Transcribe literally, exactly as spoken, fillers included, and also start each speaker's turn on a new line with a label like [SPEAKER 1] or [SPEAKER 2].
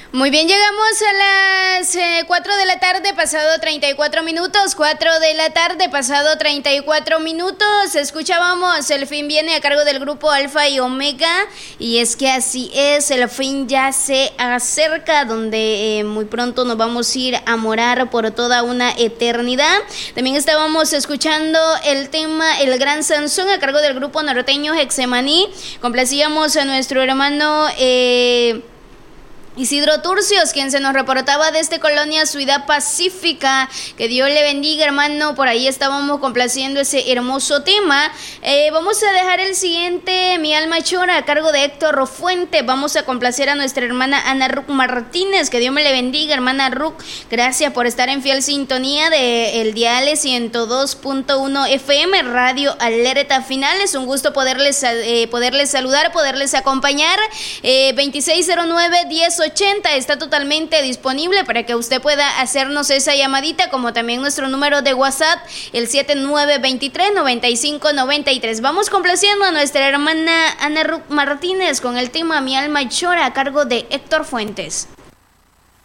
[SPEAKER 1] Muy bien, llegamos a las eh, cuatro de la tarde, pasado treinta y cuatro minutos, cuatro de la tarde, pasado treinta y cuatro minutos, escuchábamos El Fin Viene a cargo del grupo Alfa y Omega, y es que así es, el fin ya se acerca, donde eh, muy pronto nos vamos a ir a morar por toda una eternidad. También estábamos escuchando el tema El Gran Sansón a cargo del grupo norteño Hexemaní, complacíamos a nuestro hermano... Eh, Isidro Turcios, quien se nos reportaba desde Colonia Ciudad Pacífica. Que Dios le bendiga, hermano. Por ahí estábamos complaciendo ese hermoso tema. Eh, vamos a dejar el siguiente, Mi Alma Chora, a cargo de Héctor Fuente. Vamos a complacer a nuestra hermana Ana Ruc Martínez. Que Dios me le bendiga, hermana Ruc. Gracias por estar en fiel sintonía de el dial ciento dos punto uno F M, Radio Alerta Final. Es un gusto poderles, eh, poderles saludar, poderles acompañar. Eh, veintiséis cero nueve, diez ochenta está totalmente disponible para que usted pueda hacernos esa llamadita, como también nuestro número de WhatsApp, el siete nueve dos tres, nueve cinco nueve tres. Vamos complaciendo a nuestra hermana Ana Ruc Martínez con el tema Mi Alma Chora a cargo de Héctor Fuentes.